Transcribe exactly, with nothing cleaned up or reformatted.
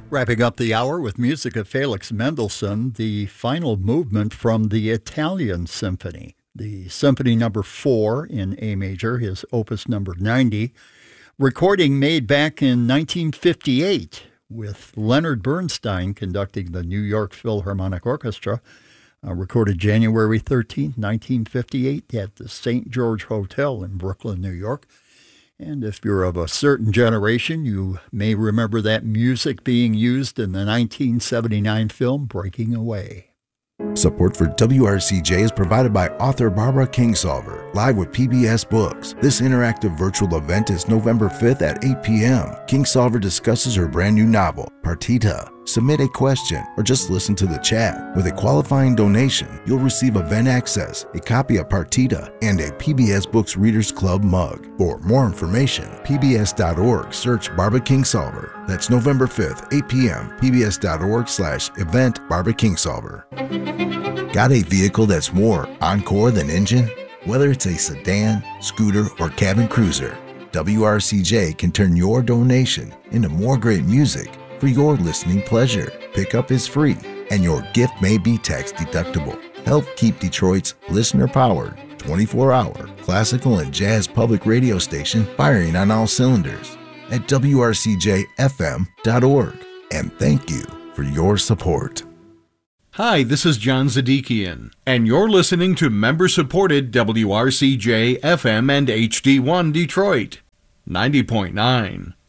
Wrapping up the hour with music of Felix Mendelssohn, the final movement from the Italian Symphony, the Symphony Number Four in A major, his Opus Number ninety, recording made back in nineteen fifty-eight, with Leonard Bernstein conducting the New York Philharmonic Orchestra, uh, recorded January thirteenth, nineteen fifty-eight, at the Saint George Hotel in Brooklyn, New York. And if you're of a certain generation, you may remember that music being used in the nineteen seventy-nine film Breaking Away. Support for W R C J is provided by author Barbara Kingsolver, live with P B S Books. This interactive virtual event is November fifth at eight p.m. Kingsolver discusses her brand new novel, Partita. Submit a question or just listen to the chat. With a qualifying donation, you'll receive event access, a copy of Partita, and a P B S Books Readers Club mug. For more information, P B S dot org, search Barbara Kingsolver. That's November fifth, eight p.m., P B S dot org slash event Barbara Kingsolver. Got a vehicle that's more encore than engine? Whether it's a sedan, scooter, or cabin cruiser, W R C J can turn your donation into more great music for your listening pleasure. Pickup is free, and your gift may be tax deductible. Help keep Detroit's listener-powered, twenty-four hour classical and jazz public radio station firing on all cylinders at W R C J F M dot org. And thank you for your support. Hi, this is John Zadikian, and you're listening to member-supported W R C J F M and H D one Detroit, ninety point nine.